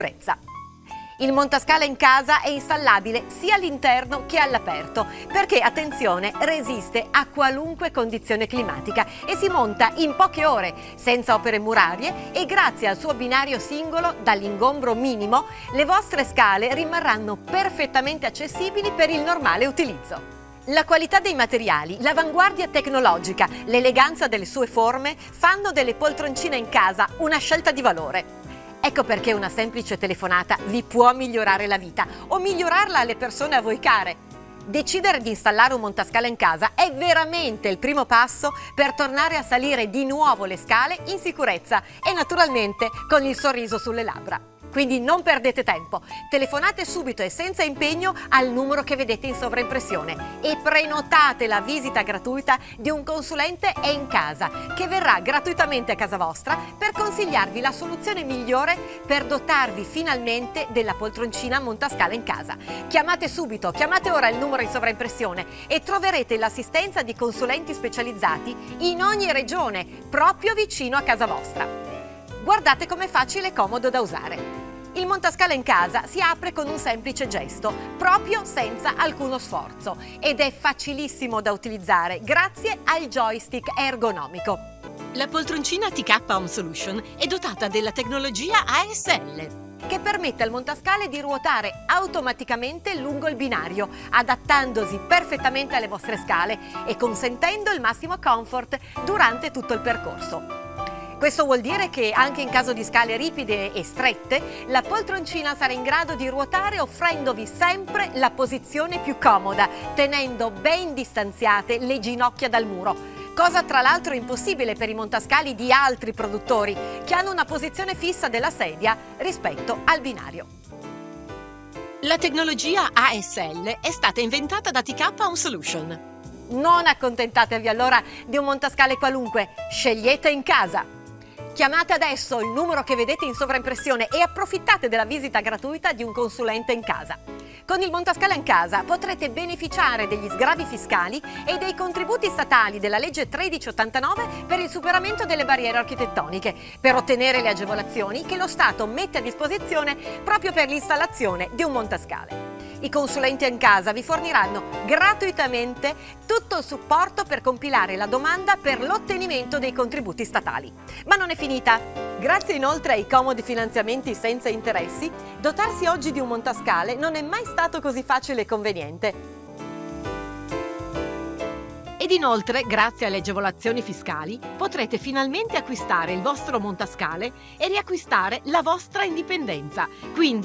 sicurezza. Il montascale in casa è installabile sia all'interno che all'aperto perché, attenzione, resiste a qualunque condizione climatica e si monta in poche ore, senza opere murarie, e grazie al suo binario singolo dall'ingombro minimo le vostre scale rimarranno perfettamente accessibili per il normale utilizzo. La qualità dei materiali, l'avanguardia tecnologica, l'eleganza delle sue forme fanno delle poltroncine in casa una scelta di valore. Ecco perché una semplice telefonata vi può migliorare la vita o migliorarla alle persone a voi care. Decidere di installare un montascale in casa è veramente il primo passo per tornare a salire di nuovo le scale in sicurezza e naturalmente con il sorriso sulle labbra. Quindi non perdete tempo, telefonate subito e senza impegno al numero che vedete in sovraimpressione e prenotate la visita gratuita di un consulente in casa che verrà gratuitamente a casa vostra per consigliarvi la soluzione migliore per dotarvi finalmente della poltroncina montascale in casa. Chiamate subito, chiamate ora il numero in sovraimpressione e troverete l'assistenza di consulenti specializzati in ogni regione, proprio vicino a casa vostra. Guardate com'è facile e comodo da usare. Il montascale in casa si apre con un semplice gesto, proprio senza alcuno sforzo, ed è facilissimo da utilizzare grazie al joystick ergonomico. La poltroncina TK Home Solution è dotata della tecnologia ASL, che permette al montascale di ruotare automaticamente lungo il binario, adattandosi perfettamente alle vostre scale e consentendo il massimo comfort durante tutto il percorso. Questo vuol dire che anche in caso di scale ripide e strette, la poltroncina sarà in grado di ruotare offrendovi sempre la posizione più comoda, tenendo ben distanziate le ginocchia dal muro. Cosa tra l'altro impossibile per i montascali di altri produttori, che hanno una posizione fissa della sedia rispetto al binario. La tecnologia ASL è stata inventata da TK Home Solution. Non accontentatevi allora di un montascale qualunque, scegliete in casa. Chiamate adesso il numero che vedete in sovraimpressione e approfittate della visita gratuita di un consulente in casa. Con il montascale in casa potrete beneficiare degli sgravi fiscali e dei contributi statali della legge 1389 per il superamento delle barriere architettoniche, per ottenere le agevolazioni che lo Stato mette a disposizione proprio per l'installazione di un montascale. I consulenti in casa vi forniranno gratuitamente tutto il supporto per compilare la domanda per l'ottenimento dei contributi statali. Ma non è finita. Grazie inoltre ai comodi finanziamenti senza interessi, dotarsi oggi di un montascale non è mai stato così facile e conveniente. Ed inoltre, grazie alle agevolazioni fiscali, potrete finalmente acquistare il vostro montascale e riacquistare la vostra indipendenza. Quindi